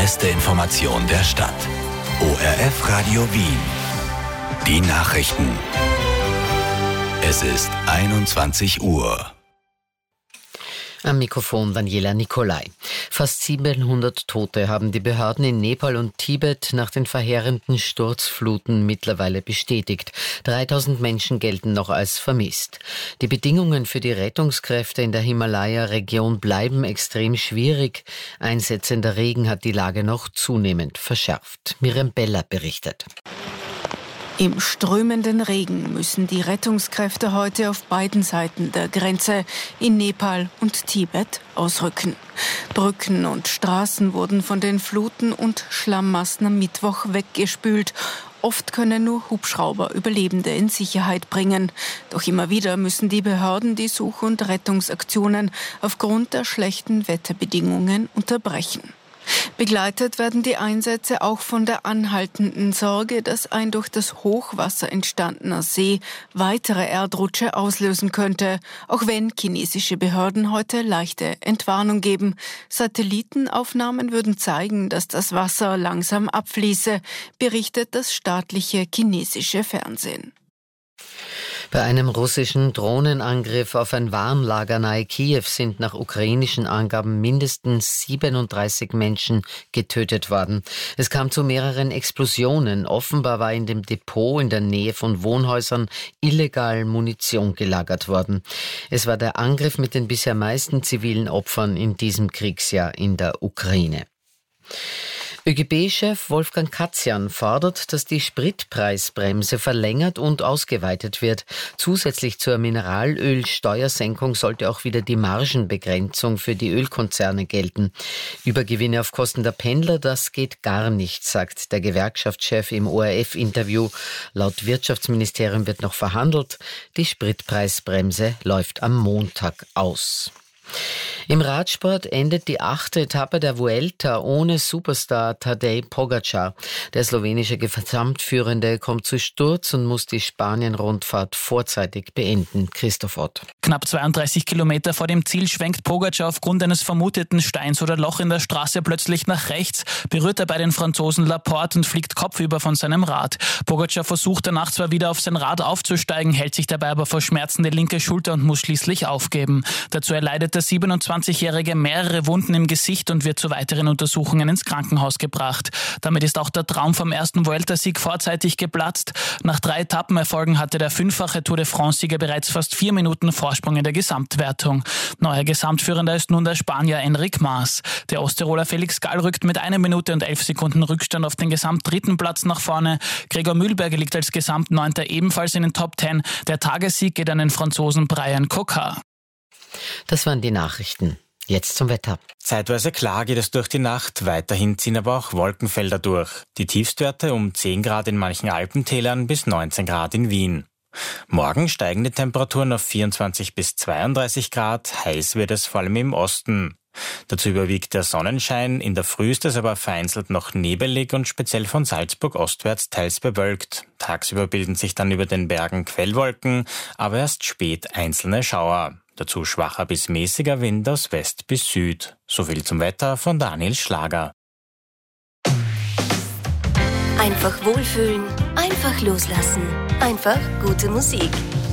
beste Information der Stadt. ORF Radio Wien. Die Nachrichten. Es ist 21 Uhr. Am Mikrofon Daniela Nicolai. Fast 700 Tote haben die Behörden in Nepal und Tibet nach den verheerenden Sturzfluten mittlerweile bestätigt. 3000 Menschen gelten noch als vermisst. Die Bedingungen für die Rettungskräfte in der Himalaya-Region bleiben extrem schwierig. Einsetzender Regen hat die Lage noch zunehmend verschärft. Miriam Beller berichtet. Im strömenden Regen müssen die Rettungskräfte heute auf beiden Seiten der Grenze in Nepal und Tibet ausrücken. Brücken und Straßen wurden von den Fluten und Schlammmassen am Mittwoch weggespült. Oft können nur Hubschrauber Überlebende in Sicherheit bringen. Doch immer wieder müssen die Behörden die Such- und Rettungsaktionen aufgrund der schlechten Wetterbedingungen unterbrechen. Begleitet werden die Einsätze auch von der anhaltenden Sorge, dass ein durch das Hochwasser entstandener See weitere Erdrutsche auslösen könnte, auch wenn chinesische Behörden heute leichte Entwarnung geben. Satellitenaufnahmen würden zeigen, dass das Wasser langsam abfließe, berichtet das staatliche chinesische Fernsehen. Bei einem russischen Drohnenangriff auf ein Warenlager nahe Kiew sind nach ukrainischen Angaben mindestens 37 Menschen getötet worden. Es kam zu mehreren Explosionen. Offenbar war in dem Depot in der Nähe von Wohnhäusern illegal Munition gelagert worden. Es war der Angriff mit den bisher meisten zivilen Opfern in diesem Kriegsjahr in der Ukraine. ÖGB-Chef Wolfgang Katzian fordert, dass die Spritpreisbremse verlängert und ausgeweitet wird. Zusätzlich zur Mineralölsteuersenkung sollte auch wieder die Margenbegrenzung für die Ölkonzerne gelten. Übergewinne auf Kosten der Pendler, das geht gar nicht, sagt der Gewerkschaftschef im ORF-Interview. Laut Wirtschaftsministerium wird noch verhandelt. Die Spritpreisbremse läuft am Montag aus. Im Radsport endet die 8. Etappe der Vuelta ohne Superstar Tadej Pogačar. Der slowenische Gesamtführende kommt zu Sturz und muss die Spanien-Rundfahrt vorzeitig beenden. Christoph Ott. Knapp 32 Kilometer vor dem Ziel schwenkt Pogačar aufgrund eines vermuteten Steins oder Loch in der Straße plötzlich nach rechts, berührt dabei den Franzosen Laporte und fliegt kopfüber von seinem Rad. Pogačar versucht danach zwar wieder auf sein Rad aufzusteigen, hält sich dabei aber vor Schmerzen die linke Schulter und muss schließlich aufgeben. Dazu erleidet der 27-Jährige mehrere Wunden im Gesicht und wird zu weiteren Untersuchungen ins Krankenhaus gebracht. Damit ist auch der Traum vom ersten Vuelta-Sieg vorzeitig geplatzt. Nach 3 Etappenerfolgen hatte der 5-fache Tour de France-Sieger bereits fast 4 Minuten Vorsprung in der Gesamtwertung. Neuer Gesamtführender ist nun der Spanier Enric Mas. Der Osttiroler Felix Gall rückt mit 1 Minute und 11 Sekunden Rückstand auf den Gesamt-3. Platz nach vorne. Gregor Mühlberger liegt als Gesamt-9. ebenfalls in den Top 10. Der Tagessieg geht an den Franzosen Brian Coquard. Das waren die Nachrichten. Jetzt zum Wetter. Zeitweise klar geht es durch die Nacht, weiterhin ziehen aber auch Wolkenfelder durch. Die Tiefstwerte um 10 Grad in manchen Alpentälern bis 19 Grad in Wien. Morgen steigen die Temperaturen auf 24 bis 32 Grad, heiß wird es vor allem im Osten. Dazu überwiegt der Sonnenschein, in der Früh ist es aber vereinzelt noch nebelig und speziell von Salzburg ostwärts teils bewölkt. Tagsüber bilden sich dann über den Bergen Quellwolken, aber erst spät einzelne Schauer. Dazu schwacher bis mäßiger Wind aus West bis Süd. Soviel zum Wetter von Daniel Schlager. Einfach wohlfühlen, einfach loslassen, einfach gute Musik.